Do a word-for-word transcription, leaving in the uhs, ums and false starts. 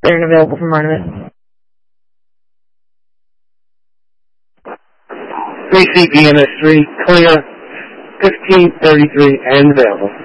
Clear and available from Artemis. three C P M S three, clear, fifteen thirty-three, and available.